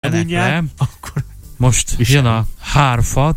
döbbenek le, akkor most jön a hárfa,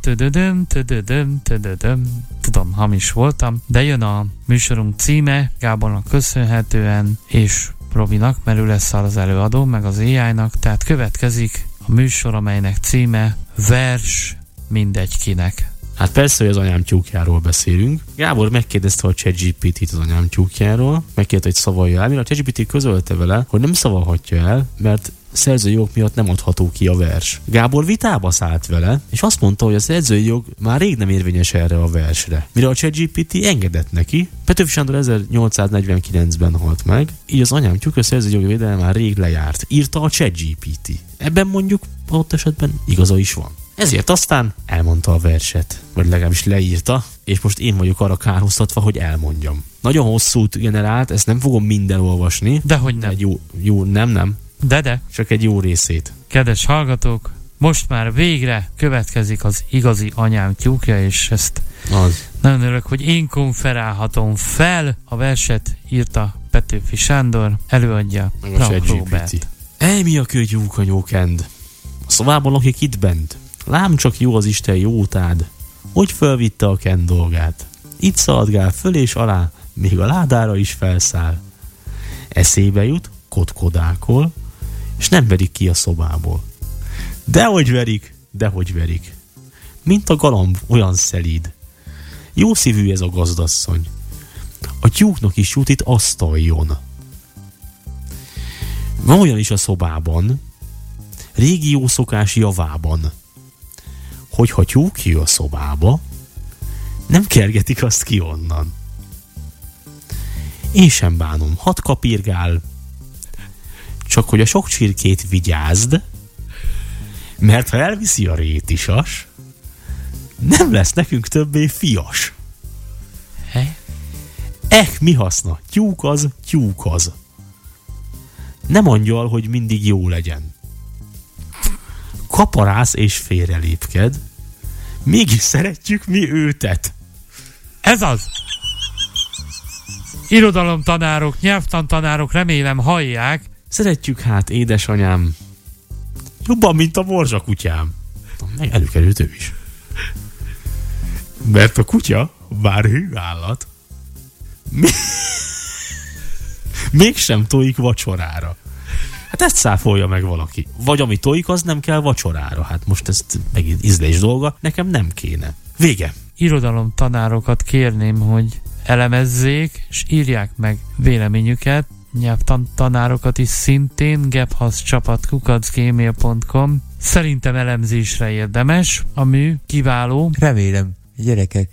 tudom, hamis voltam, de jön a műsorunk címe, Gábornak köszönhetően, és Robinak, mert ő lesz az előadó, meg az AI-nak, tehát következik a műsor, amelynek címe Vers mindegy kinek. Hát persze, hogy az anyám tyúkjáról beszélünk. Gábor megkérdezte a ChatGPT-t az anyám tyúkjáról, megkérdezte, hogy szavalja el, mire a ChatGPT közölte vele, hogy nem szavalhatja el, mert szerzői jog miatt nem adható ki a vers. Gábor vitába szállt vele, és azt mondta, hogy a szerzői jog már rég nem érvényes erre a versre. Mire a ChatGPT engedett neki, Petőfi Sándor 1849-ben halt meg, így az anyám tyúkja szerzői jogi védelme már rég lejárt. Írta a ChatGPT. Ebben mondjuk ott esetben igaza is van. Ezért aztán elmondta a verset, vagy legalábbis leírta, és most én vagyok arra kárhoztatva, hogy elmondjam. Nagyon hosszút generált, ezt nem fogom minden olvasni. Dehogy nem. Nem. De. Csak egy jó részét. Kedves hallgatók, most már végre következik az igazi anyám tyúkja, és ezt nagyon örülök, hogy én konferálhatom fel. A verset írta Petőfi Sándor, előadja Robert. Ej, mi a kő tyúkanyókend? A szobában lakik itt bent. Lám csak jó az Isten jótád, hogy fölvitte a kend dolgát. Itt szaladgál föl és alá, még a ládára is felszáll. Eszébe jut, kotkodákol, és nem verik ki a szobából. Dehogy verik. Mint a galamb, olyan szelíd. Jó szívű ez a gazdasszony. A tyúknak is jut itt asztaljon. Van olyan is a szobában, régi jó szokás javában, hogyha tyúk jön a szobába, nem kergetik azt ki onnan. Én sem bánom, hadd kapirgál, csak hogy a sok csirkét vigyázd, mert ha elviszi a rétisas, nem lesz nekünk többé fias. Mi haszna? Tyúk az. Nem angyal, hogy mindig jó legyen. Kaparász és félrelépked, mégis szeretjük mi őtet. Ez az! Irodalomtanárok, nyelvtantanárok, remélem hallják. Szeretjük hát, édesanyám, jobban, mint a morzsakutyám. Meg előkerült ő is. Mert a kutya, bár hű állat, mégsem tojik vacsorára. Hát ezt száfolja meg valaki. Vagy ami tojik, az nem kell vacsorára. Hát most ezt megint ízlés dolga, nekem nem kéne. Vége. Irodalomtanárokat kérném, hogy elemezzék, és írják meg véleményüket. Nyelvtanárokat is szintén, gebhaszcsapat@gmail.com. Szerintem elemzésre érdemes. A mű kiváló. Remélem, gyerekek.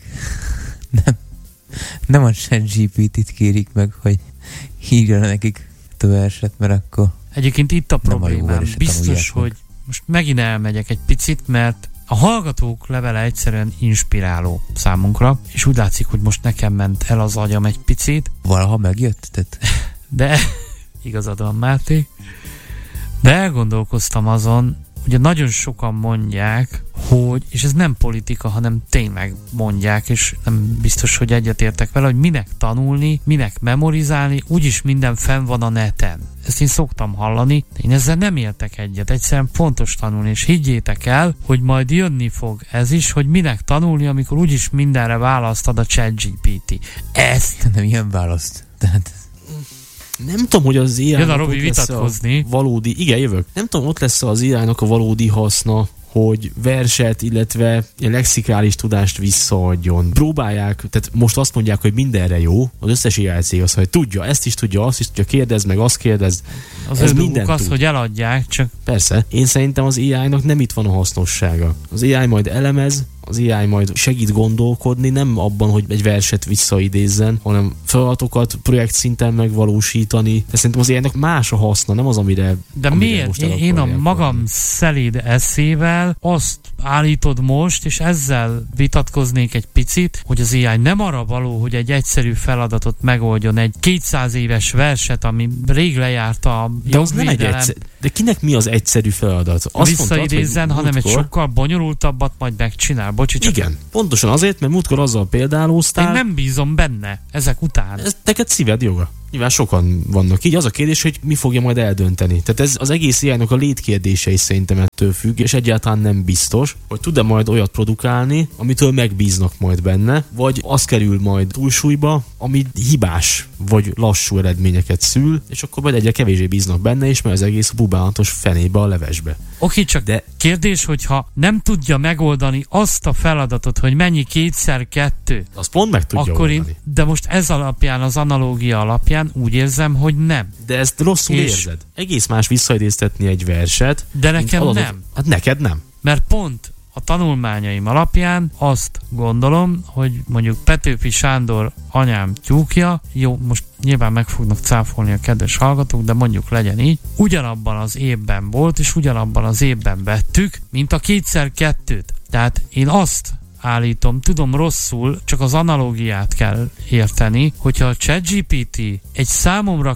Nem a ChatGPT-t kérik meg, hogy írja nekik a verset, mert akkor egyébként itt a problémám. Biztos, hogy most megint elmegyek egy picit, mert a hallgatók levele egyszerűen inspiráló számunkra, és úgy látszik, hogy most nekem ment el az agyam egy picit. Valaha megjött? De igazad van, Máté. De elgondolkoztam azon, ugye nagyon sokan mondják, hogy, és ez nem politika, hanem tényleg mondják, és nem biztos, hogy egyetértek vele, hogy minek tanulni, minek memorizálni, úgyis minden fenn van a neten. Ezt én szoktam hallani, de én ezzel nem értek egyet. Egyszerűen fontos tanulni, és higgyétek el, hogy majd jönni fog ez is, hogy minek tanulni, amikor úgyis mindenre választad a ChatGPT. Ezt nem ilyen választ. Tehát nem tudom, hogy az jön a Robi vitatkozni. Valódi, igen, jövök. Nem tudom, ott lesz az AI-nak a valódi haszna, hogy verset, illetve lexikális tudást visszaadjon. Próbálják, tehát most azt mondják, hogy mindenre jó, az összes AI cég az, hogy tudja, ezt is tudja, azt is tudja, kérdez meg, azt kérdez. Az ez minden az, hogy eladják, csak... Persze, én szerintem az AI-nak nem itt van a hasznossága. Az AI majd elemez, az AI majd segít gondolkodni, nem abban, hogy egy verset visszaidézzen, hanem feladatokat projekt szinten megvalósítani. De szerintem az AI-nak más a haszna, nem az, amire... De miért? Én a magam szelíd eszével azt állítod most, és ezzel vitatkoznék egy picit, hogy az AI nem arra való, hogy egy egyszerű feladatot megoldjon, egy 200 éves verset, ami rég lejárt a jogvédelem. De kinek mi az egyszerű feladat? Azt visszaidézzen, mondtad, hanem egy sokkal bonyolultabbat majd megcsinál. Bocsi, csak igen, pontosan azért, mert múltkor azzal példálóztál. Én nem bízom benne ezek után. Ez neked szíved joga. Nyilván sokan vannak így. Az a kérdés, hogy mi fogja majd eldönteni. Tehát ez az egész AI-nak a létkérdése is szerintem ettől függ, és egyáltalán nem biztos, hogy tud-e majd olyat produkálni, amitől megbíznak majd benne, vagy az kerül majd túlsúlyba, ami hibás vagy lassú eredményeket szül, és akkor majd egyre kevésbé bíznak benne, és mert az egész bubánatos fenébe a levesbe. Oké, csak de kérdés, hogyha nem tudja megoldani azt a feladatot, hogy mennyi 2x2, az pont meg tudja akkor oldani. de most ez alapján, az analógia alapján úgy érzem, hogy nem. De ezt rosszul érzed. Egész más visszaidéztetni egy verset. De nekem nem. Hát neked nem. Mert pont a tanulmányaim alapján azt gondolom, hogy mondjuk Petőfi Sándor anyám tyúkja, jó, most nyilván meg fognak cáfolni a kedves hallgatók, de mondjuk legyen így, ugyanabban az évben volt, és ugyanabban az évben vettük, mint a 2x2-t. Tehát én azt állítom, tudom rosszul, csak az analógiát kell érteni, hogyha a ChatGPT egy számomra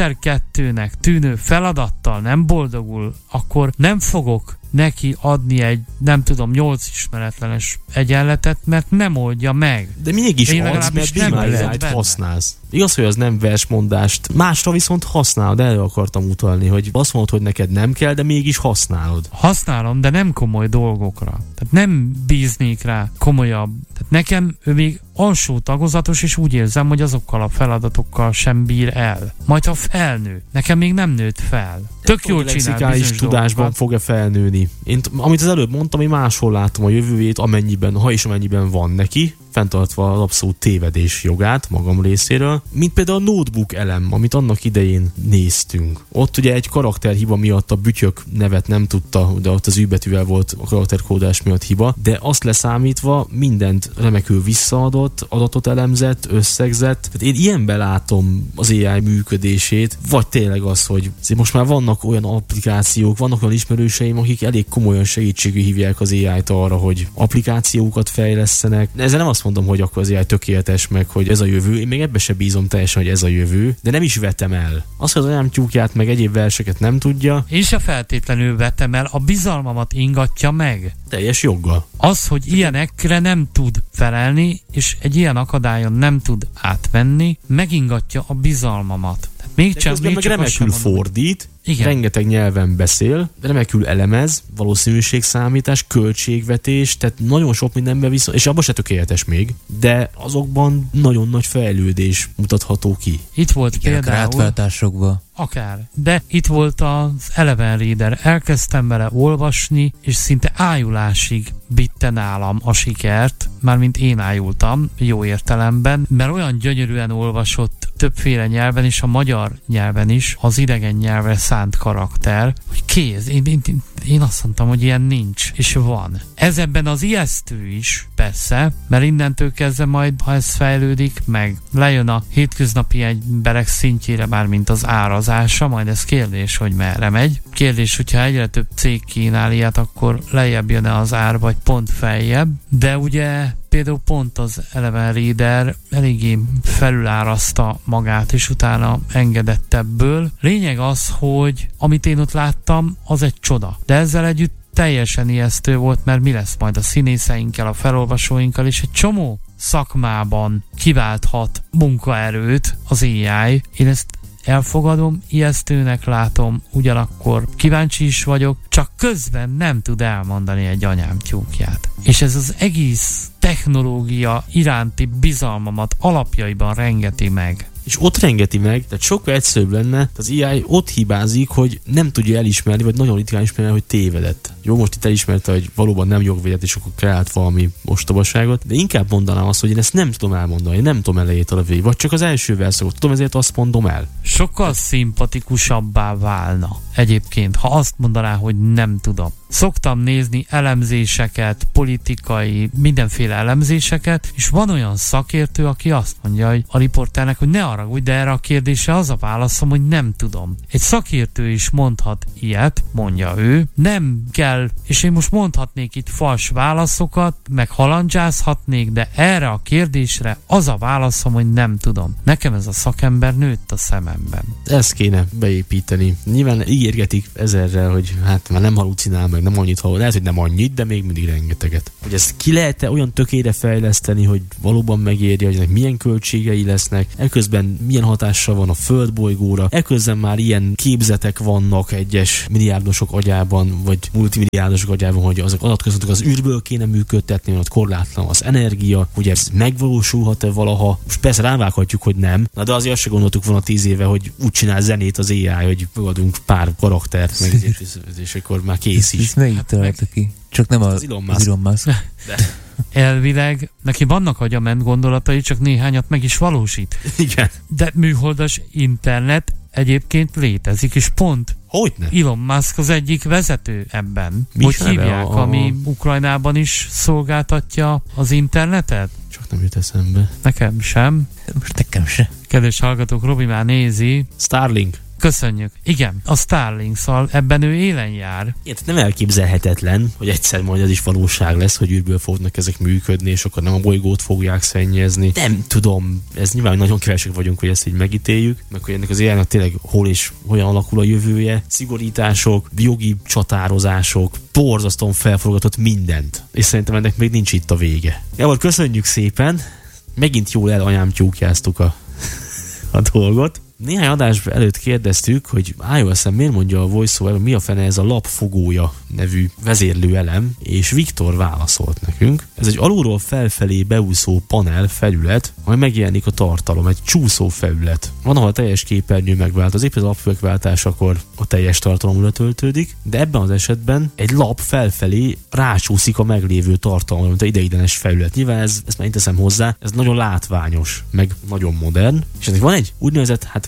2x2-nek tűnő feladattal nem boldogul, akkor nem fogok neki adni egy, nem tudom, 8 ismeretlenes egyenletet, mert nem oldja meg. De mégis adsz, mert Gemini-t használsz. Igaz, hogy az nem versmondást, másra viszont használod, erre akartam utalni, hogy azt mondod, hogy neked nem kell, de mégis használod. Használom, de nem komoly dolgokra. Tehát nem bíznék rá komolyabb. Tehát nekem ő még alsó tagozatos, és úgy érzem, hogy azokkal a feladatokkal sem bír el. Majd ha felnő. Nekem még nem nőtt fel. Tök jól csinál bizonyos tudásban dolgokat. fog-e felnőni. Én, amit az előbb mondtam, én máshol látom a jövőjét, amennyiben van neki, fenntartva az abszolút tévedés jogát magam részéről, mint például a notebook elem, amit annak idején néztünk. Ott ugye egy karakterhiba miatt a bütyök nevet nem tudta, de ott az ű betűvel volt a karakterkódás miatt hiba, de azt leszámítva mindent remekül visszaadott, adatot elemzett, összegzett. Tehát én ilyenben látom az AI működését, vagy tényleg az, hogy most már vannak olyan applikációk, vannak olyan ismerőseim, akik elég komolyan segítségű hívják az AI-t arra, hogy applikációkat fejlesztenek. Ezzel nem azt mondom, hogy akkor az AI tökéletes meg, hogy ez a jövő. Én még ebbe se bízom teljesen, hogy ez a jövő, de nem is vetem el. Az, hogy az anyám tyúkját meg egyéb verseket nem tudja. Én se feltétlenül vetem el, a bizalmamat ingatja meg. Teljes joggal. Az, hogy ilyenekre nem tud felelni, és egy ilyen akadályon nem tud átvenni, megingatja a bizalmamat. Még de közben meg remekül fordít, igen. Rengeteg nyelven beszél, remekül elemez, valószínűségszámítás, költségvetés, tehát nagyon sok mindenben viszont, és abban se tökéletes még, de azokban nagyon nagy fejlődés mutatható ki. Itt volt igen, például... átváltásokban. Akár. De itt volt az Eleven Reader. Elkezdtem vele olvasni, és szinte ájulásig vitte nálam a sikert, mármint én ájultam, jó értelemben, mert olyan gyönyörűen olvasott többféle nyelven, és a magyar nyelven is az idegen nyelvre szánt karakter, hogy kész. Én azt mondtam, hogy ilyen nincs, és van. Ez ebben az ijesztő is, persze, mert innentől kezdve majd, ha ez fejlődik, meg lejön a hétköznapi emberek szintjére, mármint az árazása, majd ez kérdés, hogy merre megy. Kérdés, hogyha egyre több cég kínál ilyet, akkor lejjebb jön-e az ár, vagy pont feljebb. De ugye például pont az Eleven Reader eléggé felüláraszta magát, és utána engedett ebből. Lényeg az, hogy amit én ott láttam, az egy csoda. De ezzel együtt teljesen ijesztő volt, mert mi lesz majd a színészeinkkel, a felolvasóinkkal, és egy csomó szakmában kiválthat munkaerőt az AI. Én ezt elfogadom, ijesztőnek látom, ugyanakkor kíváncsi is vagyok, csak közben nem tud elmondani egy anyám tyúkját. És ez az egész technológia iránti bizalmamat alapjaiban rengeti meg. És ott rengeti meg, tehát sokkal egyszerűbb lenne, az AI ott hibázik, hogy nem tudja elismerni, vagy nagyon ritkán ismerni, hogy tévedett. Jó, most itt elismerte, hogy valóban nem jogvédett, és akkor kreált valami ostobaságot, de inkább mondanám azt, hogy én ezt nem tudom elmondani, nem tudom elejétől a végig, vagy csak az első verszakot tudom, ezért azt mondom el. Sokkal szimpatikusabbá válna egyébként, ha azt mondaná, hogy nem tudom. Szoktam nézni elemzéseket, politikai, mindenféle elemzéseket, és van olyan szakértő, aki azt mondja, hogy a riporternek, hogy ne haragudj, de erre a kérdésre az a válaszom, hogy nem tudom. Egy szakértő is mondhat ilyet, mondja ő, nem kell, és én most mondhatnék itt fals válaszokat, meg halandzsázhatnék, de erre a kérdésre az a válaszom, hogy nem tudom. Nekem ez a szakember nőtt a szememben. Ezt kéne beépíteni. Nyilván ígérgetik ezerrel, hogy hát már nem halucinál, meg meg nem annyit hallok, lehet, hogy nem annyit, de még mindig rengeteget. Hogy ezt ki lehet-e olyan tökére fejleszteni, hogy valóban megérje, hogy ennek milyen költségei lesznek, eközben milyen hatással van a földbolygóra, eközben már ilyen képzetek vannak egyes milliárdosok agyában, vagy multimilliárdosok agyában, hogy azok adatközpontok az űrből kéne működtetni, mert korlátlan az energia, hogy ez megvalósulhat-e valaha. Most persze rávághatjuk, hogy nem, de azért azt se gondoltuk volna 10 éve, hogy úgy csinál zenét az AI, hogy megadunk pár karaktert, meg és akkor már kész is. Ezt melyik találta ki? Csak nem az Elon Musk. De. Elvileg neki vannak agyament gondolatai, csak néhányat meg is valósít. Igen. De műholdas internet egyébként létezik, és pont Hogyne? Elon Musk az egyik vezető ebben. Mi hogy neve hívják, ami Ukrajnában is szolgáltatja az internetet? Csak nem jut eszembe. Nekem sem. Most nekem se. Kedves hallgatók, Robi már nézi. Starlink. Köszönjük. Igen, a Starlink, szóval ebben ő élen jár. Ilyet nem elképzelhetetlen, hogy egyszer majd az is valóság lesz, hogy űrből fognak ezek működni, és akkor nem a bolygót fogják szennyezni. Nem tudom, ez nyilván nagyon kevesek vagyunk, hogy ezt így megítéljük, meg hogy ennek az AI-nak tényleg hol és hogyan alakul a jövője, szigorítások, jogi csatározások, borzasztóan felforgatott mindent. És szerintem ennek még nincs itt a vége. Gábor, köszönjük szépen, megint jól elanyámtyúkjáztuk a dolgot. Néhány adás előtt kérdeztük, hogy iOS-en miért mondja a VoiceOver, mi a fene ez a lapfogója nevű vezérlőelem, és Viktor válaszolt nekünk. Ez egy alulról felfelé beúszó panel felület, amely megjelenik a tartalom, egy csúszó felület. Van, ahol a teljes képernyő megváltozik, az alapváltásakor a teljes tartalomra töltődik, de ebben az esetben egy lap felfelé rácsúszik a meglévő tartalom, mint egy ideiglenes felület. Nyilván ezt már én teszem hozzá, ez nagyon látványos, meg nagyon modern, és ennek van egy úgynevezett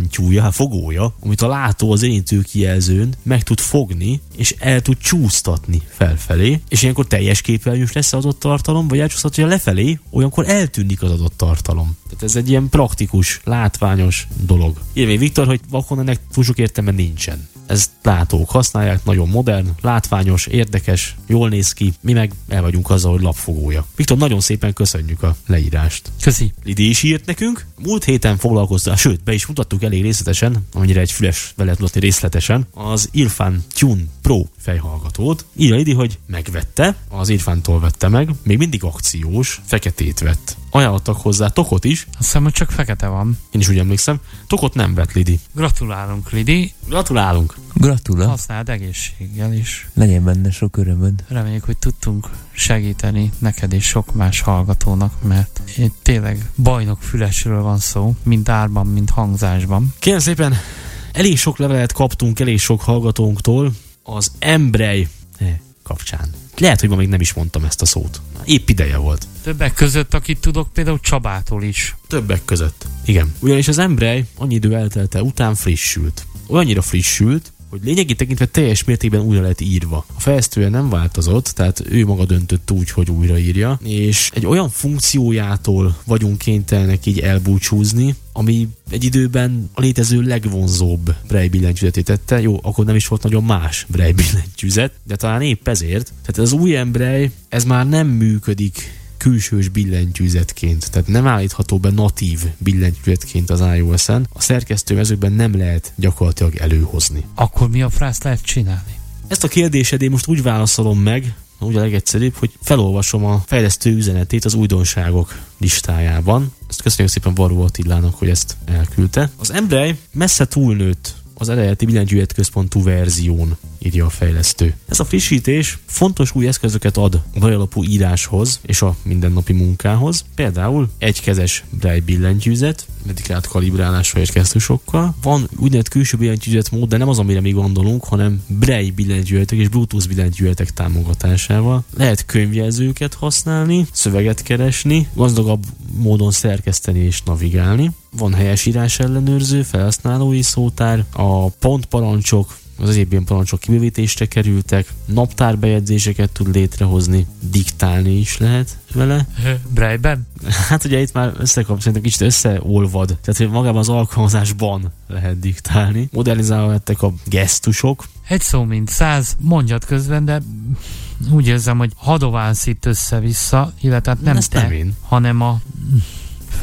fogója, amit a látó az érintő kijelzőn meg tud fogni, és el tud csúsztatni felfelé, és ilyenkor teljes képernyős lesz az adott tartalom, vagy elcsúsztatja lefelé, olyankor eltűnik az adott tartalom. Tehát ez egy ilyen praktikus, látványos dolog. Írja Viktor, hogy vakon ennek túl sok értelme nincsen. Ezt látók használják, nagyon modern, látványos, érdekes, jól néz ki, mi meg el vagyunk azzal, hogy lapfogója. Viktor, nagyon szépen köszönjük a leírást. Köszi. Lidi is írt nekünk, múlt héten foglalkoztál, sőt, be is mutattuk elég részletesen, amennyire egy füles be lehet mutatni részletesen, az Earphone Tune Pro fejhallgatót. Írja Lidi, hogy megvette, az Earphone-tól vette meg, még mindig akciós, feketét vett. Ajánlottak hozzá tokot is. Azt hiszem, hogy csak fekete van. Én is úgy emlékszem. Tokot nem vett Lidi. Gratulálunk, Lidi. Gratulálunk. Gratula. Használd egészséggel is. Legyen benne sok örömöd. Reméljük, hogy tudtunk segíteni neked és sok más hallgatónak, mert itt tényleg bajnok fülesről van szó, mind árban, mind hangzásban. Kérem szépen, elég sok levelet kaptunk, elég sok hallgatónktól az Embrej kapcsán. Lehet, hogy ma még nem is mondtam ezt a szót. Épp ideje volt. Többek között, akit tudok, például Csabától is. Többek között. Igen. Ugyanis az Embrej annyi idő eltelte után frissült. Olyannyira frissült, hogy lényegi tekintve teljes mértékben újra lett írva. A fejlesztője nem változott, tehát ő maga döntött úgy, hogy újraírja, és egy olyan funkciójától vagyunk kénytelenek így elbúcsúzni, ami egy időben a létező legvonzóbb Braille billentyűzetét tette. Jó, akkor nem is volt nagyon más Braille billentyűzet, de talán épp ezért. Tehát az új Embrej, ez már nem működik külsős billentyűzetként, tehát nem állítható be natív billentyűzetként az iOS-en, a szerkesztőmezőkben nem lehet gyakorlatilag előhozni. Akkor mi a frászt lehet csinálni? Ezt a kérdésed én most úgy válaszolom meg, úgy a legegyszerűbb, hogy felolvasom a fejlesztő üzenetét az újdonságok listájában. Ezt köszönjük szépen Varró Attilának, hogy ezt elküldte. Az Embrej messze túlnőtt az eredeti billentyűzetközpontú verzión, írja a fejlesztő. Ez a frissítés fontos új eszközöket ad a Braille alapú íráshoz és a mindennapi munkához. Például egykezes Braille billentyűzet, dedikált kalibrálással és gesztusokkal. Van úgynevezett külső billentyűzet mód, de nem az, amire mi gondolunk, hanem Braille billentyűzetek és Bluetooth billentyűzetek támogatásával. Lehet könyvjelzőket használni, szöveget keresni, gazdagabb módon szerkeszteni és navigálni. Van helyesírás ellenőrző, felhasználói szótár, a pontparancsok, az egyéb ilyen parancsok kibővítésre kerültek, naptárbejegyzéseket tud létrehozni, diktálni is lehet vele. Braille-ben? Hát ugye itt már szerintem kicsit összeolvad, tehát hogy magában az alkalmazásban lehet diktálni. Modernizálva lettek a gesztusok. Egy szó mint 100, mondjad közben, de úgy érzem, hogy hadoválsz itt össze-vissza, illetve nem te, hanem a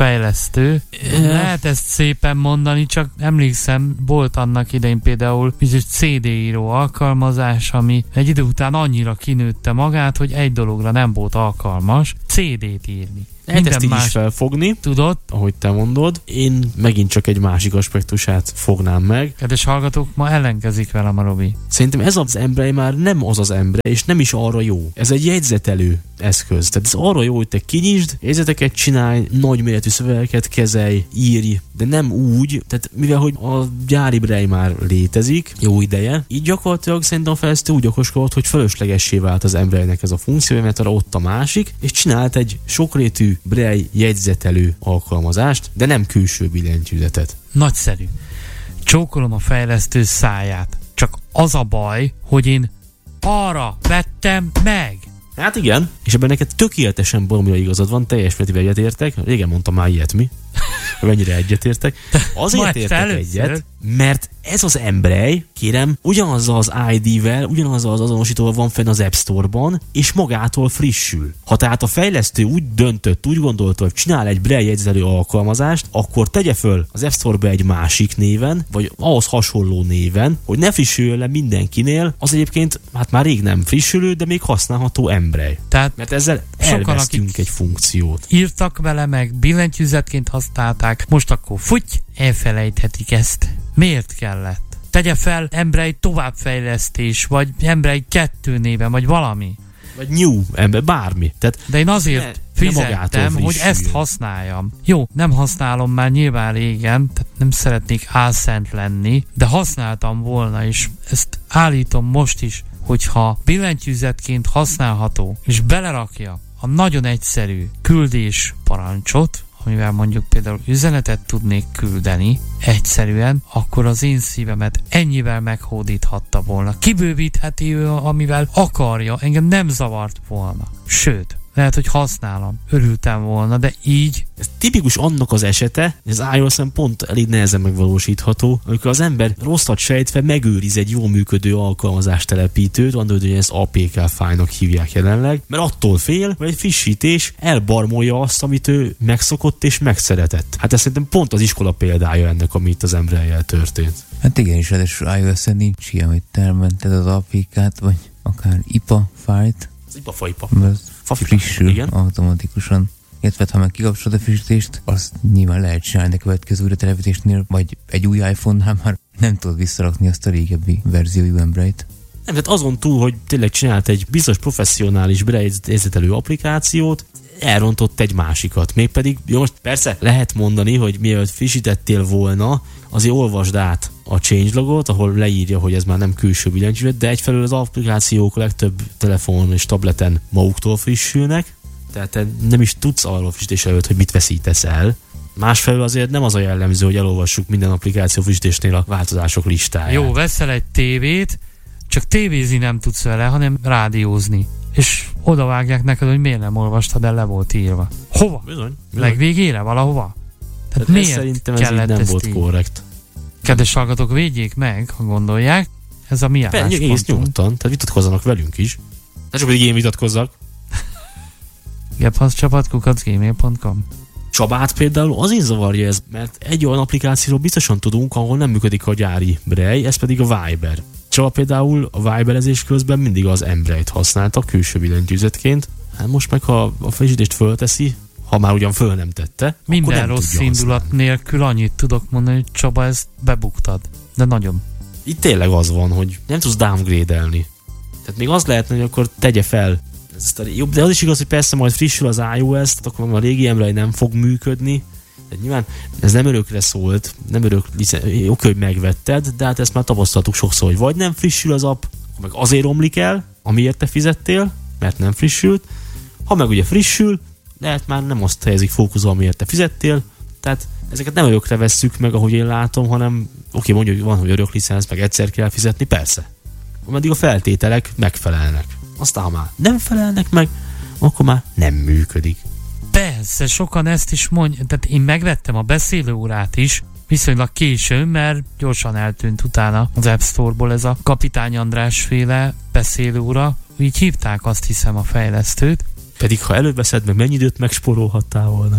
fejlesztő. Lehet ezt szépen mondani, csak emlékszem, volt annak idején például bizonyos CD-író alkalmazás, ami egy idő után annyira kinőtte magát, hogy egy dologra nem volt alkalmas, CD-t írni. Lehet ezt így is felfogni, tudod, ahogy te mondod. Én megint csak egy másik aspektusát fognám meg. Kedves hallgatók, ma ellenkezik velem a Robi. Szerintem ez az ember már nem az ember, és nem is arra jó. Ez egy jegyzetelő eszköz. Tehát ez arra jó, hogy te kinyisd, jegyzeteket csinálj, nagyméretű szövegeket kezelj, írj, de nem úgy, tehát mivel hogy a gyári Braille már létezik, jó ideje, így gyakorlatilag szerintem a fejlesztő úgy okoskodott, hogy fölöslegessé vált az embernek ez a funkció, mert arra ott a másik, és csinált egy sokrétű Braille jegyzetelő alkalmazást, de nem külső billentyűzetet. Nagyszerű. Csókolom a fejlesztő száját. Csak az a baj, hogy én arra vettem meg. Hát igen, és ebben neked tökéletesen baromira igazad van, teljes mértékben egyetértek. Régen mondtam már ilyet, mi? Mennyire egyetértek. Azért értek egyet, mert ez az Embraer, kérem, ugyanazzal az ID-vel, ugyanazzal az azonosítóval van fenn az App Store-ban, és magától frissül. Ha tehát a fejlesztő úgy döntött, úgy gondolta, hogy csinál egy Braille jegyzelő alkalmazást, akkor tegye föl az App Store-be egy másik néven, vagy ahhoz hasonló néven, hogy ne frissüljön le mindenkinél, az egyébként hát már rég nem frissülő, de még használható Embraer. Tehát mert ezzel elvesztünk egy funkciót. Írtak vele meg, billentyűzetként használták, most akkor futty, elfelejthetik ezt. Miért kellett? Tegye fel Embraer továbbfejlesztés, vagy Embraer 2 néven, vagy valami. Vagy New Embraer, bármi. Tehát de én azért fizettem, hogy ezt használjam. Jó, nem használom már nyilván régen, tehát nem szeretnék álszent lenni, de használtam volna, és ezt állítom most is, hogyha billentyűzetként használható, és belerakja a nagyon egyszerű küldés parancsot, amivel mondjuk például üzenetet tudnék küldeni egyszerűen, akkor az én szívemet ennyivel meghódíthatta volna. Kibővítheti ő, amivel akarja, engem nem zavart volna. Sőt, lehet, hogy használom. Örültem volna, de így... Ez tipikus annak az esete, hogy az iOS-en pont elég nehezen megvalósítható, amikor az ember rosszat sejtve megőriz egy jól működő alkalmazás telepítőt, van, hogy ezt APK fájlnak hívják jelenleg, mert attól fél, hogy egy frissítés elbarmolja azt, amit ő megszokott és megszeretett. Hát ez szerintem pont az iskola példája ennek, amit az Embraer-jel történt. Hát igen, és iOS-en nincs ilyen, hogy termented az APK-t, vagy akár IPA fájlt. Az IPA. Frissül igen. Automatikusan. Illetve ha meg kikapcsolod a frissítést, azt nyilván lehet csinálni a következő újratelepítésnél, vagy egy új iPhone-nál már nem tudod visszarakni azt a régebbi verziójú Embraer-t. Nem, tehát azon túl, hogy tényleg csinált egy bizonyos professzionális jegyzetelő applikációt, elrontott egy másikat. Mégpedig, jó, most persze lehet mondani, hogy mielőtt frissítettél volna, azért olvasd át a changelogot, ahol leírja, hogy ez már nem külső billentyűzet, de egyfelől az applikációk a legtöbb telefonon és tableten maguktól frissülnek, tehát te nem is tudsz arról frissítés előtt, hogy mit veszítesz el. Másfelől azért nem az a jellemző, hogy elolvassuk minden applikáció frissítésnél a változások listáját. Jó, veszel egy tévét, csak tévézni nem tudsz vele, hanem rádiózni. És odavágják neked, hogy miért nem olvastad el, le volt írva. Hova? Bizony. Legvégére? Valahova? Tehát miért szerintem ez így nem volt korrekt. Kedves hallgatók, védjék meg, ha gondolják. Ez a mi álláspontunk. Egész nyugodtan, tehát vitatkozzanak velünk is. Ne csak pedig én vitatkozzak. gepharcsapat@gmail.com. Csabát például azért zavarja ez, mert egy olyan applikációról biztosan tudunk, ahol nem működik a gyári Braille, ez pedig a Viber. Csaba például a Viberezés közben mindig az Embraer-t használta külső billentyűzetként. Hát most meg, ha a frissítést fölteszi, ha már ugyan föl nem tette, minden akkor nem rossz indulat nélkül annyit tudok mondani, hogy Csaba, ezt bebuktad. De nagyon. Itt tényleg az van, hogy nem tudsz downgrade-elni. Tehát még az lehetne, hogy akkor tegye fel. De az is igaz, hogy persze majd frissül az iOS, tehát akkor a régi Embraer nem fog működni. Tehát nyilván ez nem örökre szólt, nem oké, hogy megvetted, de hát ezt már tapasztaltuk sokszor, hogy vagy nem frissül az app, meg azért romlik el, amiért te fizettél, mert nem frissült. Ha meg ugye frissül, lehet már nem azt helyezik fókuszba, amiért te fizettél, tehát ezeket nem örökre vesszük meg, ahogy én látom, hanem oké, mondjuk, hogy van, hogy örök licensz, meg egyszer kell fizetni, persze. Ameddig a feltételek megfelelnek. Aztán, ha már nem felelnek meg, akkor már nem működik. Persze, sokan ezt is mondják. Tehát én megvettem a beszélőórát is, viszonylag későn, mert gyorsan eltűnt utána az App Store-ból ez a Kapitány András féle beszélőóra. Így hívták, azt hiszem, a fejlesztőt. Pedig ha előveszed, meg mennyi időt megspórolhattál volna?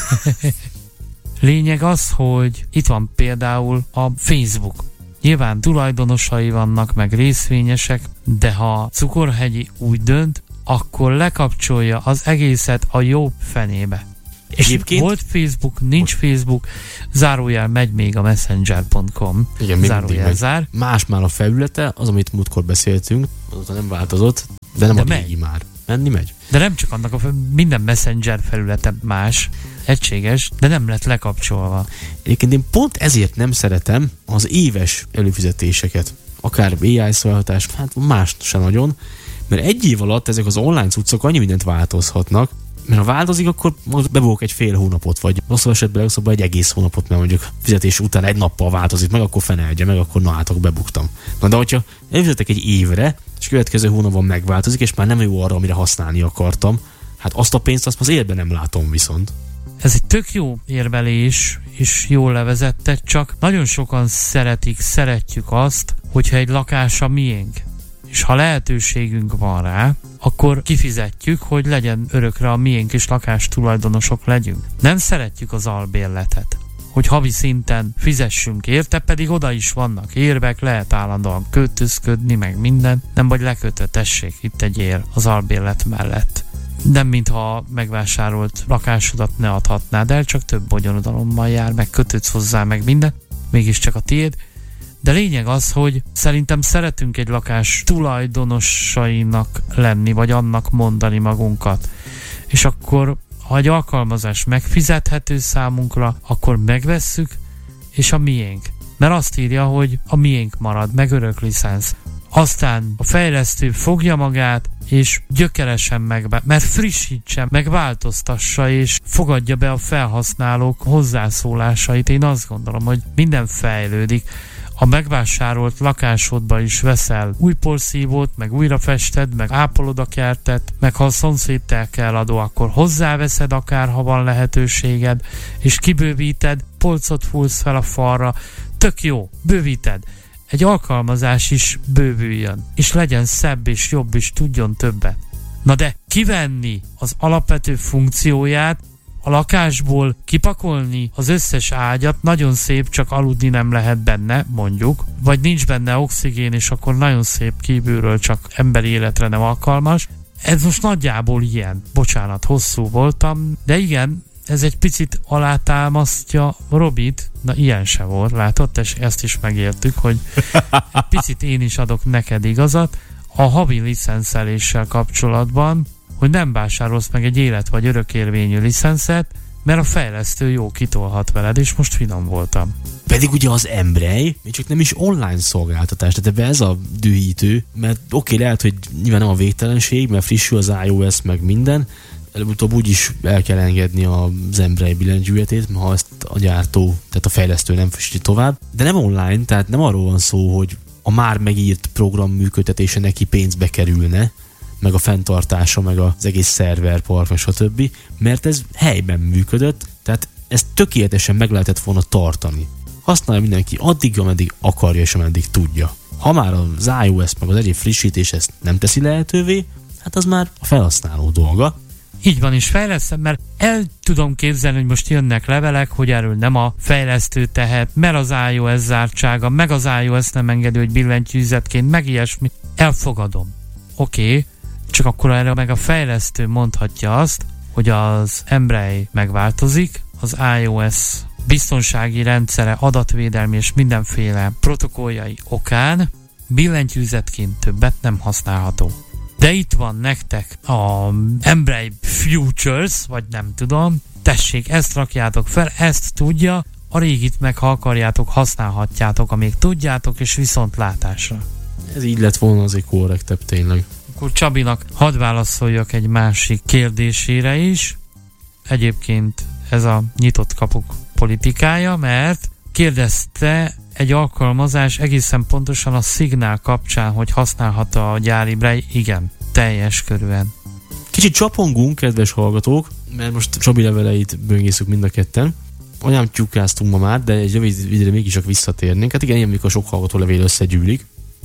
Lényeg az, hogy itt van például a Facebook. Nyilván tulajdonosai vannak, meg részvényesek, de ha Cukorhegyi úgy dönt, akkor lekapcsolja az egészet a jobb fenébe. Egyébként volt Facebook, nincs Facebook, zárójel megy még a messenger.com. Igen, zárójel zár. Más már a felülete, az, amit múltkor beszéltünk, azóta nem változott, de nem a régi már. Menni megy. De nem csak annak minden Messenger felülete más, egységes, de nem lett lekapcsolva. Egyébként én pont ezért nem szeretem az éves előfizetéseket. Akár AI szolgáltatás, hát más sem nagyon, mert egy év alatt ezek az online cuccok annyi mindent változhatnak, mert ha változik, akkor bebukok egy fél hónapot, vagy rosszabb esetben legutóbb egy egész hónapot, mert mondjuk fizetés után egy nappal változik meg, akkor fenelje meg, akkor na átok, bebuktam. Na de hogyha előfizetek egy évre, és következő hónapban megváltozik, és már nem jó arra, amire használni akartam, hát azt a pénzt azt az életben nem látom viszont. Ez egy tök jó érvelés, és jól levezetted, csak nagyon sokan szeretjük azt, hogyha egy lakás a miénk. És ha lehetőségünk van rá, akkor kifizetjük, hogy legyen örökre a miénk és lakás tulajdonosok legyünk. Nem szeretjük az albérletet, hogy havi szinten fizessünk érte, pedig oda is vannak érvek, lehet állandóan költözködni, meg minden, nem vagy lekötött, tessék, itt egy ér az albérlet mellett. Nem mintha megvásárolt lakásodat ne adhatnád el, csak több bonyolodalommal jár, meg kötődsz hozzá, meg minden, mégiscsak a tiéd. De lényeg az, hogy szerintem szeretünk egy lakás tulajdonosainak lenni, vagy annak mondani magunkat. És akkor, ha egy alkalmazás megfizethető számunkra, akkor megvesszük, és a miénk. Mert azt írja, hogy a miénk marad, meg örök licensz. Aztán a fejlesztő fogja magát, és gyökeresen mert frissítsen, meg változtassa, és fogadja be a felhasználók hozzászólásait. Én azt gondolom, hogy minden fejlődik. A megvásárolt lakásodba is veszel új porszívót, meg újra fested, meg ápolod a kertet, meg ha a szomszédtel kell adó, akkor hozzáveszed akár, ha van lehetőséged, és kibővíted, polcot fúrsz fel a falra, tök jó, bővíted. Egy alkalmazás is bővüljön, és legyen szebb és jobb, és tudjon többet. Na de kivenni az alapvető funkcióját, a lakásból kipakolni az összes ágyat, nagyon szép, csak aludni nem lehet benne, mondjuk, vagy nincs benne oxigén, és akkor nagyon szép kívülről, csak emberi életre nem alkalmas. Ez most nagyjából ilyen. Bocsánat, hosszú voltam, de igen, ez egy picit alátámasztja Robit, na ilyen se volt, látod, és ezt is megértük, hogy egy picit én is adok neked igazat, a havi licenszeléssel kapcsolatban, hogy nem vásárolsz meg egy élet vagy örökérvényű licenszet, mert a fejlesztő jó kitolhat veled, és most finom voltam. Pedig ugye az Embrej még csak nem is online szolgáltatás, tehát ebben ez a dühítő, mert oké, lehet, hogy nyilván nem a végtelenség, mert frissül az iOS, meg minden, előbb-utóbb úgyis el kell engedni az Embrej billentyűzetét, ha ezt a gyártó, tehát a fejlesztő nem frissíti tovább, de nem online, tehát nem arról van szó, hogy a már megírt program működtetése neki pénzbe kerülne, meg a fenntartása, meg az egész szerverpark, meg stb., mert ez helyben működött, tehát ezt tökéletesen meg lehetett volna tartani. Használja mindenki addig, ameddig akarja, és ameddig tudja. Ha már az iOS meg az egyéb frissítés ezt nem teszi lehetővé, hát az már a felhasználó dolga. Így van, és fejlesztem, mert el tudom képzelni, hogy most jönnek levelek, hogy erről nem a fejlesztő tehet, mert az iOS zártsága, meg az iOS nem engedi, hogy billentyűzetként, meg ilyesmi. Elfogadom. Oké. Csak akkor erre meg a fejlesztő mondhatja azt, hogy az Embrej megváltozik, az iOS biztonsági rendszere, adatvédelmi és mindenféle protokolljai okán billentyűzetként többet nem használható. De itt van nektek a Embrej Futures, vagy nem tudom, tessék, ezt rakjátok fel, ezt tudja, a régit meg, ha akarjátok, használhatjátok, amíg tudjátok, és viszontlátásra. Ez így lett volna azért korrektebb tényleg. Akkor Csabinak hadd válaszoljak egy másik kérdésére is. Egyébként ez a nyitott kapuk politikája, mert kérdezte egy alkalmazás egészen pontosan a Signál kapcsán, hogy használhat-e a gyári Braille. Igen, teljes körűen. Kicsit csapongunk, kedves hallgatók, mert most Csabi leveleit böngészünk mind a ketten. Anyám tyúkáztunk ma már, de egy rövid időre mégis csak visszatérnénk. Hát igen, ilyen, amikor sok hallgató levél összegyűlik.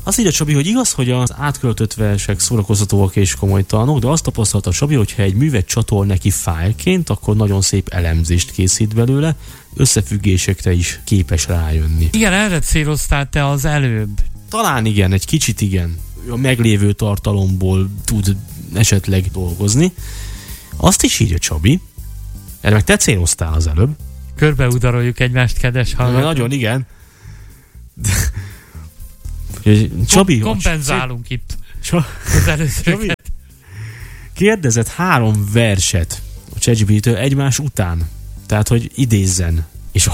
Azt írja Csabi, hogy igaz, hogy az átköltött versek szórakoztatóak és komolytalanok, de azt tapasztalta Csabi, hogy ha egy művet csatol neki fájlként, akkor nagyon szép elemzést készít belőle, összefüggésekre is képes rájönni. Igen, erre céloztál te az előbb. Talán igen, egy kicsit igen. A meglévő tartalomból tud esetleg dolgozni. Azt is írja Csabi, erre meg te céloztál az előbb. Körbeudaroljuk egymást, kedves hallgatók. Nagyon igen. Csabi, kompenzálunk itt az előzőket. Kérdezett 3 verset a ChatGPT-től egymás után. Tehát, hogy idézzen. És a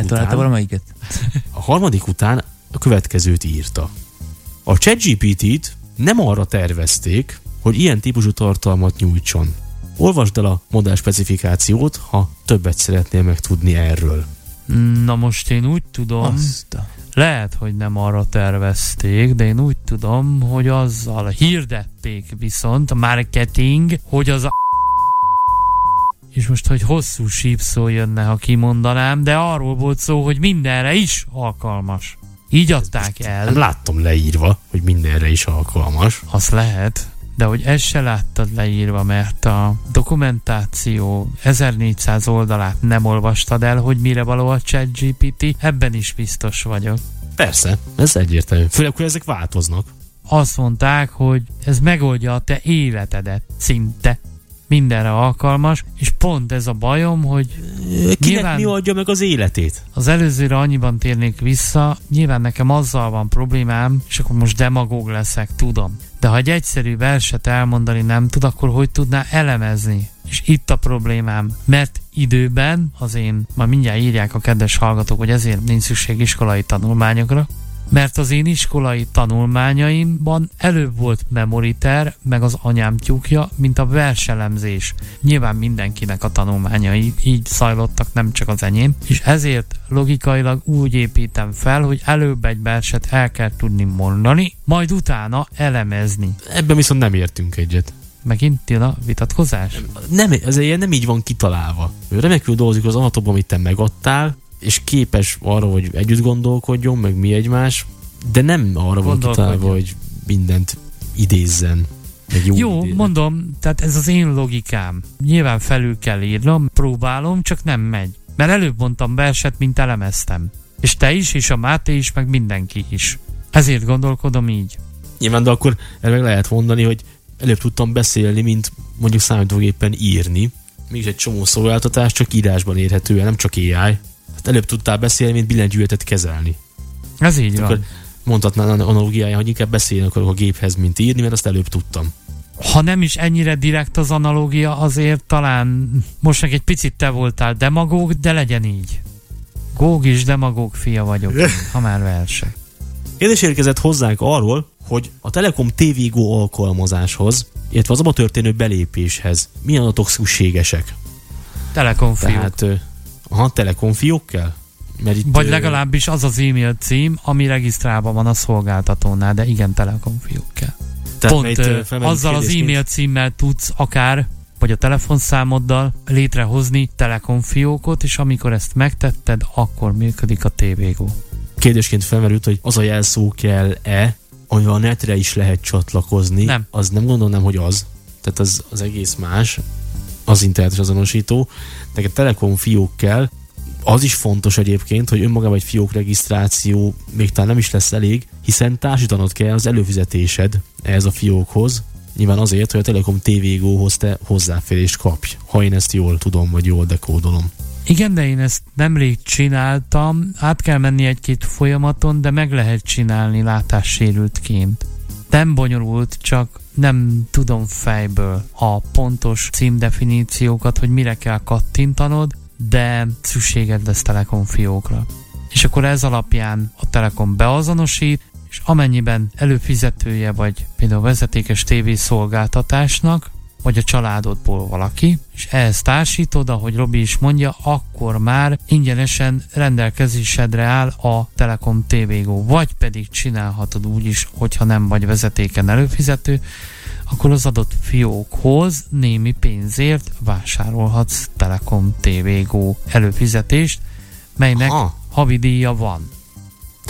harmadik után a következőt írta. A ChatGPT-t nem arra tervezték, hogy ilyen típusú tartalmat nyújtson. Olvasd el a modell specifikációt, ha többet szeretnél megtudni erről. Na most én úgy tudom, lehet, hogy nem arra tervezték, de én úgy tudom, hogy azzal hirdették viszont a marketing, hogy az és most, hogy hosszú sípszó jönne, ha kimondanám, de arról volt szó, hogy mindenre is alkalmas. Így adták el. Nem láttam leírva, hogy mindenre is alkalmas. Azt lehet, de hogy ezt se láttad leírva, mert a dokumentáció 1400 oldalát nem olvastad el, hogy mire való a ChatGPT, ebben is biztos vagyok. Persze, ez egyértelmű. Főleg, hogy ezek változnak. Azt mondták, hogy ez megoldja a te életedet szinte. Mindenre alkalmas, és pont ez a bajom, hogy kinek mi oldja meg az életét? Az előzőre annyiban térnék vissza, nyilván nekem azzal van problémám, és akkor most demagóg leszek, tudom. De ha egy egyszerű verset elmondani nem tud, akkor hogy tudná elemezni? És itt a problémám, mert időben majd mindjárt írják a kedves hallgatók, hogy ezért nincs szükség iskolai tanulmányokra, mert az én iskolai tanulmányaimban előbb volt memoriter, meg az anyám tyúkja, mint a verselemzés. Nyilván mindenkinek a tanulmányai így zajlottak, nem csak az enyém, és ezért logikailag úgy építem fel, hogy előbb egy verset el kell tudni mondani, majd utána elemezni. Ebben viszont nem értünk egyet. Megint jön a vitatkozás? Nem, ez ilyen nem így van kitalálva. Ő remekül dolgozik az anatomban, amit te megadtál, és képes arra, hogy együtt gondolkodjon, meg mi egymás, de nem arra van kitalálva, hogy mindent idézzen. Jó, mondom, tehát ez az én logikám. Nyilván felül kell írnom, próbálom, csak nem megy. Mert előbb mondtam verset, mint elemeztem. És te is, és a Máté is, meg mindenki is. Ezért gondolkodom így. Nyilván, de akkor erre meg lehet mondani, hogy előbb tudtam beszélni, mint mondjuk számítógépen írni. Mégis egy csomó szolgáltatás csak írásban érhető el, nem csak AI. Hát előbb tudtál beszélni, mint billentyűzetet kezelni. Ez így van. Akkor mondhatnál analógiáján, hogy inkább beszélni akarok a géphez, mint írni, mert azt előbb tudtam. Ha nem is ennyire direkt az analógia, azért talán most meg egy picit te voltál demagóg, de legyen így. Góg is demagóg fia vagyok, ha már versek. Kérdés érkezett hozzánk arról, hogy a Telekom TV Go alkalmazáshoz, illetve az abba történő belépéshez milyen adatok szükségesek? Telekom fiók. Tehát, Telekom fiók kell? Mert itt, vagy legalábbis az az e-mail cím, ami regisztrálva van a szolgáltatónál, de igen, Telekom fiók kell. Pont azzal az e-mail címmel tudsz akár, vagy a telefonszámoddal létrehozni Telekom fiókot, és amikor ezt megtetted, akkor működik a TV Go. Kérdésként felmerült, hogy az a jelszó kell-e, amivel a netre is lehet csatlakozni. Nem. Az nem gondolnám, hogy az. Tehát az egész más, az internetes azonosító. Neked Telekom fiók kell. Az is fontos egyébként, hogy önmagában egy fiók regisztráció még talán nem is lesz elég, hiszen társítanod kell az előfizetésed ehhez a fiókhoz. Nyilván azért, hogy a Telekom TV Go-hoz te hozzáférést kapj, ha én ezt jól tudom, vagy jól dekódolom. Igen, de én ezt nemrég csináltam, át kell menni egy-két folyamaton, de meg lehet csinálni látássérültként. Nem bonyolult, csak nem tudom fejből a pontos címdefiníciókat, hogy mire kell kattintanod, de szükséged lesz Telekom fiókra. És akkor ez alapján a Telekom beazonosít, és amennyiben előfizetője vagy például vezetékes tévészolgáltatásnak, vagy a családodból valaki, és ehhez társítod, ahogy Robi is mondja, akkor már ingyenesen rendelkezésedre áll a Telekom TV Go, vagy pedig csinálhatod úgy is, hogyha nem vagy vezetéken előfizető, akkor az adott fiókhoz némi pénzért vásárolhatsz Telekom TV Go előfizetést, melynek havidíja van.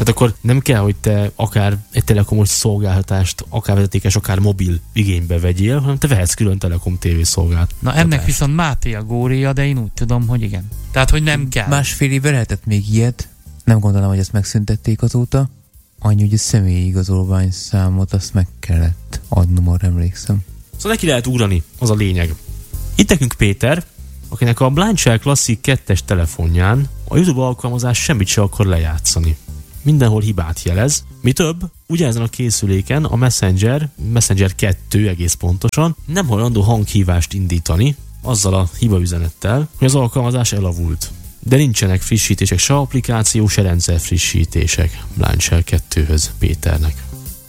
Tehát akkor nem kell, hogy te akár egy telekomos szolgáltatást, akár vezetékes, akár mobil igénybe vegyél, hanem te vehetsz külön Telekom TV szolgáltatást. Na ennek viszont Máté a góréja, de én úgy tudom, hogy igen. Tehát, hogy nem kell. Másfél évvel lehetett még ilyet. Nem gondolom, hogy ezt megszüntették azóta. Annyi, hogy a személyi igazolvány számot azt meg kellett adnom, arra emlékszem. Szóval neki lehet ugrani, az a lényeg. Itt nekünk Péter, akinek a Blind Shell Classic 2-es telefonján a YouTube alkalmazás semmit se akar lejátszani. Mindenhol hibát jelez. Mi több, ugyanezen a készüléken a Messenger 2 egész pontosan nem hajlandó hanghívást indítani azzal a hibaüzenettel, hogy az alkalmazás elavult. De nincsenek frissítések, se applikáció, se rendszer frissítések Blind Shell 2-höz Péternek.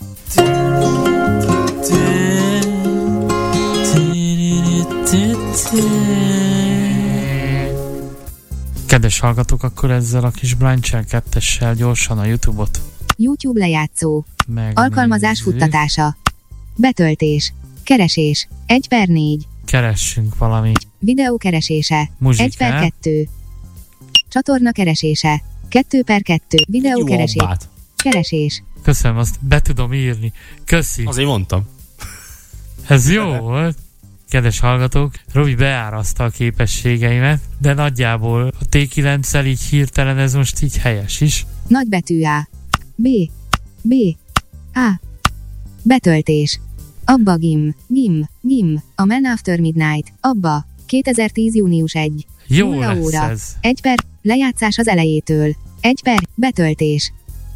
Kedves hallgatók, akkor ezzel a kis Blind Shell 2-essel gyorsan a YouTube-ot. YouTube lejátszó. Megnézzük. Alkalmazás futtatása. Betöltés. Keresés. 1/4. Keressünk valami. Videó keresése. Muzsikát. 1/2. Csatorna keresése. 2/2. Videó Jó keresés. abbát. Keresés. Köszönöm, azt be tudom írni. Köszi. Azért mondtam. Ez jó volt. Kedves hallgatók, Robi beáraszta a képességeimet, de nagyjából a T9-szel így hirtelen ez most így helyes is. Nagybetű A. B. A. Betöltés. Abba Gim. A Man After Midnight. Abba. 2010. június 1. Jó 0 lesz óra. ez. 1/. Lejátszás az elejétől. 1/. Betöltés.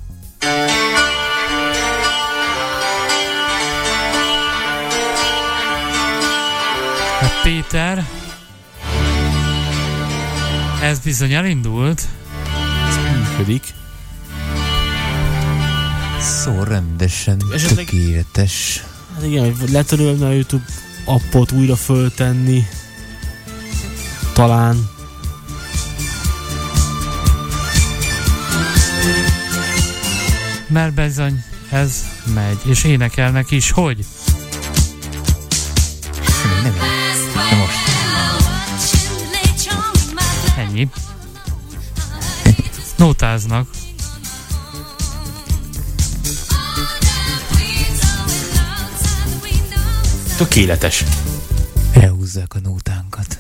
Hát Péter, ez bizony elindult. Ez működik. Szó rendesen, Esetleg- tökéletes. Hát igen, hogy letörölne a YouTube appot újra föltenni. Talán. Mert bizony ez megy, és énekelnek is, hogy? Nem, de most. Ennyi. Nótáznak. Tökéletes. Elhúzzák a nótánkat.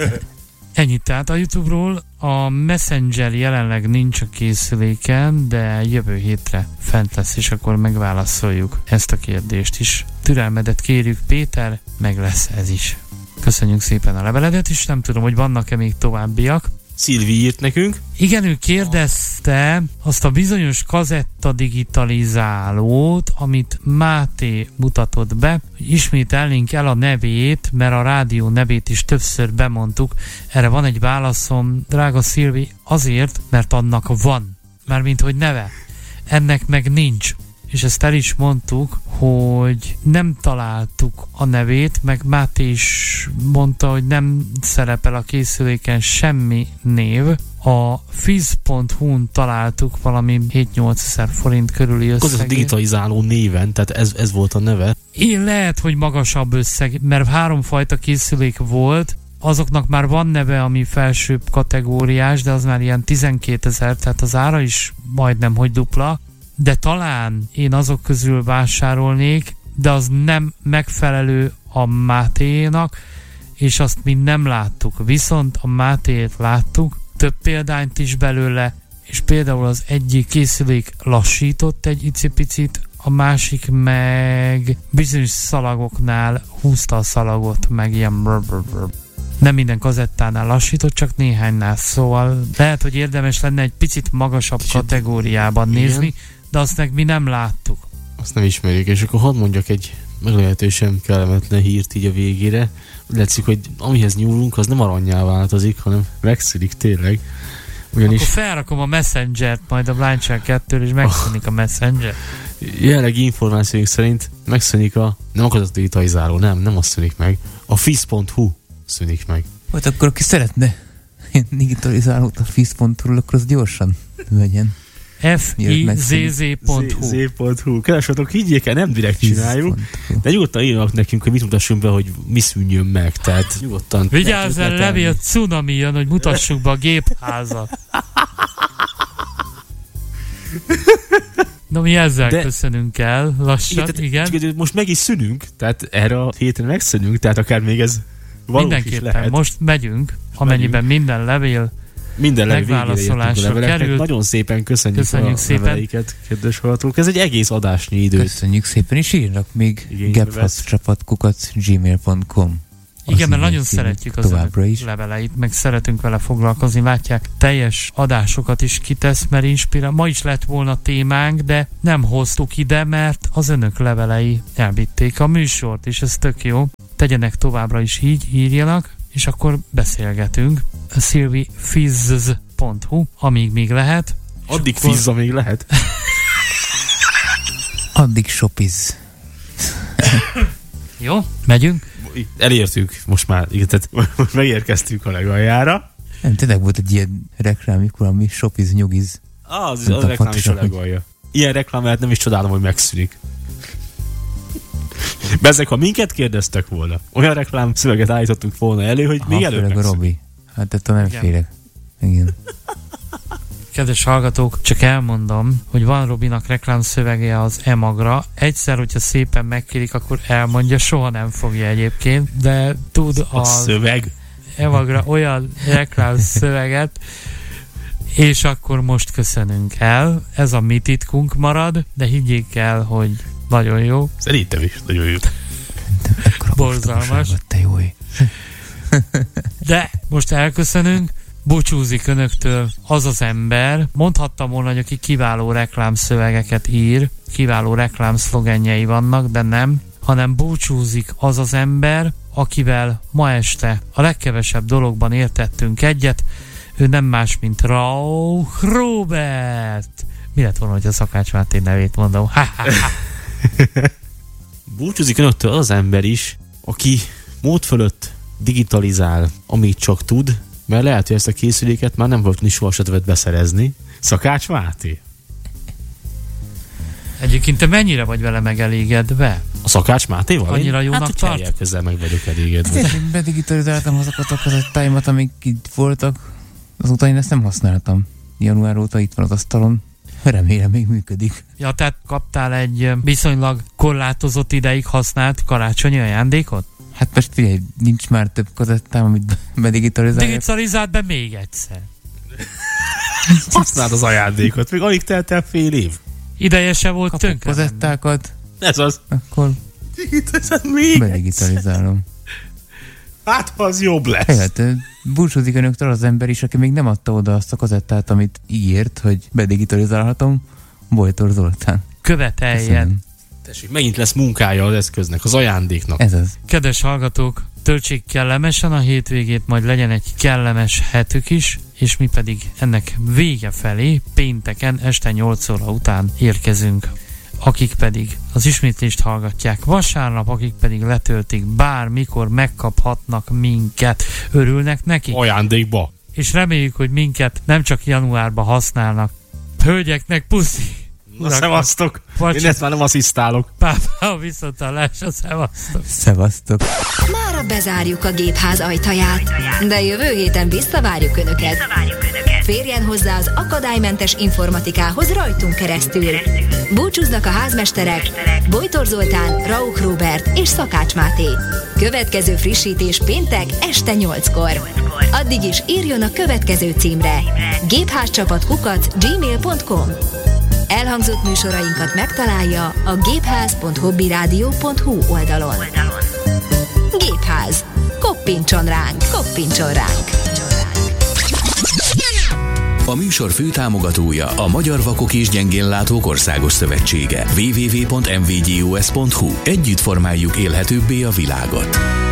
Ennyit tehát a YouTube-ról. A Messenger jelenleg nincs a készüléken, de jövő hétre fent lesz, és akkor megválaszoljuk ezt a kérdést is. Türelmedet kérjük, Péter, meg lesz ez is. Köszönjük szépen a leveledet, és nem tudom, hogy vannak-e még továbbiak. Szilvi írt nekünk. Igen, ő kérdezte azt a bizonyos kazetta digitalizálót, amit Máté mutatott be, hogy ismételnénk el a nevét, mert a rádió nevét is többször bemondtuk. Erre van egy válaszom, drága Szilvi, azért, mert annak van. Mármint, hogy neve. Ennek meg nincs. És ezt el is mondtuk, hogy nem találtuk a nevét, meg Máté is mondta, hogy nem szerepel a készüléken semmi név. A fiz.hu-n találtuk valami 7-8 ezer forint körüli Az a összegét. digitalizáló néven, tehát ez volt a neve. Én lehet, hogy magasabb összeg, mert 3 fajta készülék volt, azoknak már van neve, ami felsőbb kategóriás, de az már ilyen 12 000, tehát az ára is majdnem, hogy dupla. De talán én azok közül vásárolnék, de az nem megfelelő a Máténak, és azt mi nem láttuk. Viszont a Mátét láttuk, több példányt is belőle, és például az egyik készülék lassított egy icipicit, a másik meg bizonyos szalagoknál húzta a szalagot, meg ilyen brr. Nem minden kazettánál lassított, csak néhánynál, szóval lehet, hogy érdemes lenne egy picit magasabb kategóriában nézni, de azt meg mi nem láttuk. Azt nem ismerjük, és akkor hadd mondjak egy meglehetősen kellemetlen hírt így a végére. Úgy látszik, hogy amihez nyúlunk, az nem arannyá változik, hanem megszűnik tényleg. Ugyanis Akkor felrakom a Messengert majd a Blind Shell 2-ről, és megszűnik a Messenger. jelenlegi információink szerint megszűnik nem a digitalizáló, nem azt szűnik meg. A fiz.hu szűnik meg. Hát akkor aki szeretne digitalizálót a fiz.hu-ról, akkor az gyorsan vegyen. FIZZ.hu. Z.hu. Keresetek, higgyék el, nem direkt csináljuk, de nyugodtan írnak nekünk, hogy mit mutassunk be, hogy mi szűnjön meg. Tehát nyugodtan. Vigyázz el, levél, cunami jön, hogy mutassuk be a gépházat. Na, mi ezzel köszönünk el lassan, igen. Most meg is szűnünk, tehát erre a hétre megszűnünk, tehát akár még ez valós is lehet. Most megyünk, amennyiben minden levél megválaszolásra került. Nagyon szépen köszönjük a leveleiket, kedves hallgatók. Ez egy egész adásnyi idő. Köszönjük szépen, és írnak még gepharcsapat@gmail.com. Igen, mert nagyon szeretjük az leveleit, meg szeretünk vele foglalkozni. Látják, teljes adásokat is kitesz, mert inspirál. Ma is lett volna témánk, de nem hoztuk ide, mert az önök levelei elvitték a műsort, és ez tök jó. Tegyenek továbbra is így, írjanak, és akkor beszélgetünk. silvifizz.hu, amíg még lehet. Addig fizz, amíg lehet. Addig shopiz. Jó, megyünk. Elértük most már, tehát most megérkeztünk a legaljára. Nem, tényleg volt egy ilyen reklám, mikor ami shopiz, nyugiz. Az a reklám is a legalja. Ilyen reklámát nem is csodálom, hogy megszűnik. Bezzeg, ha minket kérdeztek volna, olyan reklám szöveget állítottunk volna elő, hogy még előbb megszűnik. A Robi. Hát ettől nem félek. Igen. Kedves hallgatók, csak elmondom, hogy van Robinak reklámszövege az e-magra. Egyszer, hogyha szépen megkérik, akkor elmondja, soha nem fogja egyébként, de tud a szöveg e-magra olyan reklámszöveget, és akkor most köszönünk el. Ez a mi titkunk marad, de higgyék el, hogy nagyon jó. Szerintem is nagyon jó. Borzalmas. Te jó. De most elköszönünk. Búcsúzik önöktől az az ember, mondhattam volna, hogy aki kiváló reklámszövegeket ír, kiváló reklámszlogenjei vannak, de nem, hanem búcsúzik az az ember, akivel ma este a legkevesebb dologban értettünk egyet. Ő nem más, mint Rauch Róbert. Mi lett volna, hogy a Szakács Máté nevét mondom? Búcsúzik önöktől az az ember is, aki mód fölött digitalizál, amit csak tud, mert lehet, hogy ezt a készüléket már nem volt soha se tudod beszerezni. Szakács Máté? Egyébként te mennyire vagy vele megelégedve? A Szakács Mátéval? Annyira jónak tart? Hát, közel meg vagyok elégedve. Én bedigitalizáltam azokat a kazettáimat, amik itt voltak. Azóta én ezt nem használtam. Január óta itt van az asztalon. Remélem még működik. Ja, tehát kaptál egy viszonylag korlátozott ideig használt karácsonyi ajándékot? Hát most figyelj, nincs már több kazettám, amit bedigitalizálják. Digitalizáld be még egyszer. Használd az ajándékot, még alig telt el fél év. Ideje se volt tönkre. Kapok kazettákat. Ez az. Akkor bedigitalizálom. Hát, az jobb lesz. Hát, búcsúzik önöktől az ember is, aki még nem adta oda azt a kazettát, amit ígért, hogy bedigitalizálhatom. Bojtor Zoltán. Követeljen. Tessék, megint lesz munkája az eszköznek, az ajándéknak. Ez az. Kedves hallgatók, töltsék kellemesen a hétvégét, majd legyen egy kellemes hetük is, és mi pedig ennek vége felé pénteken este 8 óra után érkezünk. Akik pedig az ismétlést hallgatják vasárnap, akik pedig letöltik bármikor, megkaphatnak minket. Örülnek neki? Ajándékba. És reméljük, hogy minket nem csak januárban használnak. Hölgyeknek puszi! Na, szevasztok! Én ezt már nem asszisztálok. Pápa, viszontlátásra, szevasztok! Szevasztok! Mára bezárjuk a gépház ajtaját, de jövő héten visszavárjuk Önöket. Férjen hozzá az akadálymentes informatikához rajtunk keresztül. Búcsúznak a házmesterek Bojtor Zoltán, Rauch Róbert és Szakács Máté. Következő frissítés péntek este 8-kor. Addig is írjon a következő címre: gépházcsapat@gmail.com. Elhangzott műsorainkat megtalálja a gépház.hobbyradio.hu oldalon. Gépház. Koppintson ránk, koppintson ránk. A műsor főtámogatója a Magyar Vakok és Gyengénlátók Országos Szövetsége. www.mvgus.hu. Együtt formáljuk élhetőbbé a világot.